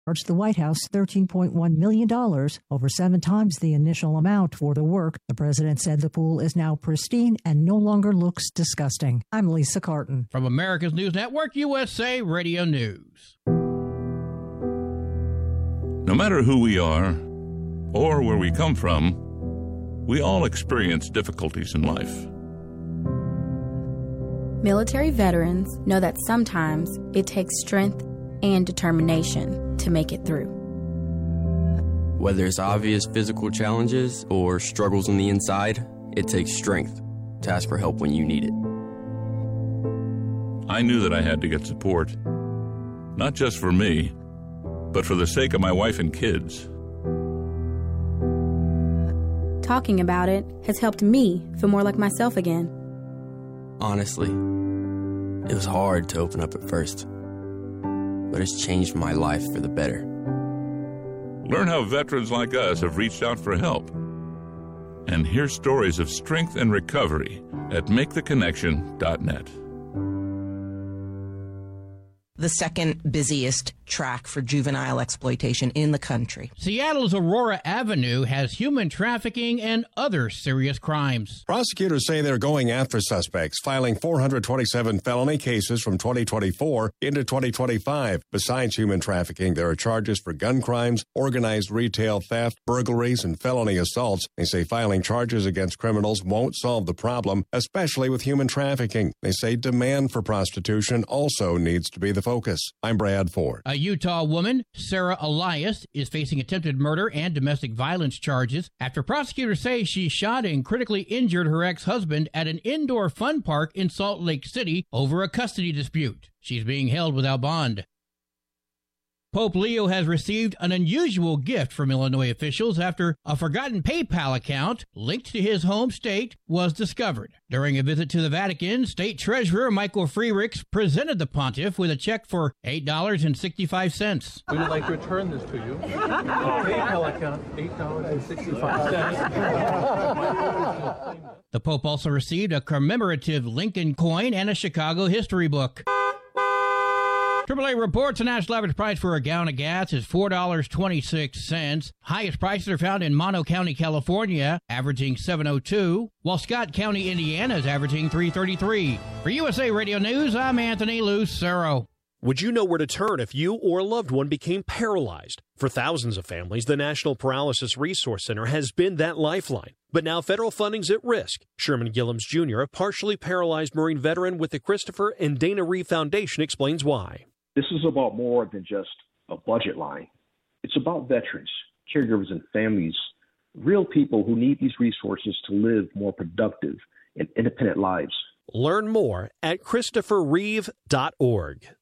charged the White House $13.1 million, over 7 times the initial amount for the work. The president said the pool is now pristine and no longer looks disgusting. I'm Lisa Carton. From America's News Network, USA Radio News. No matter who we are or where we come from, we all experience difficulties in life. Military veterans know that sometimes it takes strength and determination to make it through. Whether it's obvious physical challenges or struggles on the inside, it takes strength to ask for help when you need it. I knew that I had to get support, not just for me, but for the sake of my wife and kids. Talking about it has helped me feel more like myself again. Honestly, it was hard to open up at first, but it's changed my life for the better. Learn how veterans like us have reached out for help. And hear stories of strength and recovery at MakeTheConnection.net. The second busiest track for juvenile exploitation in the country. Seattle's Aurora Avenue has human trafficking and other serious crimes. Prosecutors say they're going after suspects, filing 427 felony cases from 2024 into 2025. Besides human trafficking, there are charges for gun crimes, organized retail theft, burglaries, and felony assaults. They say filing charges against criminals won't solve the problem, especially with human trafficking. They say demand for prostitution also needs to be the focus. I'm Brad Ford. A Utah woman, Sarah Elias, is facing attempted murder and domestic violence charges after prosecutors say she shot and critically injured her ex-husband at an indoor fun park in Salt Lake City over a custody dispute. She's being held without bond. Pope Leo has received an unusual gift from Illinois officials after a forgotten PayPal account linked to his home state was discovered. During a visit to the Vatican, State Treasurer Michael Friedrichs presented the pontiff with a check for $8.65. We would like to return this to you. PayPal account, $8.65. The Pope also received a commemorative Lincoln coin and a Chicago history book. AAA reports the national average price for a gallon of gas is $4.26. Highest prices are found in Mono County, California, averaging $7.02, while Scott County, Indiana is averaging $3.33. For USA Radio News, I'm Anthony Lucero. Would you know where to turn if you or a loved one became paralyzed? For thousands of families, the National Paralysis Resource Center has been that lifeline. But now federal funding's at risk. Sherman Gillums Jr., a partially paralyzed Marine veteran with the Christopher and Dana Reeve Foundation, explains why. This is about more than just a budget line. It's about veterans, caregivers, and families, real people who need these resources to live more productive and independent lives. Learn more at ChristopherReeve.org.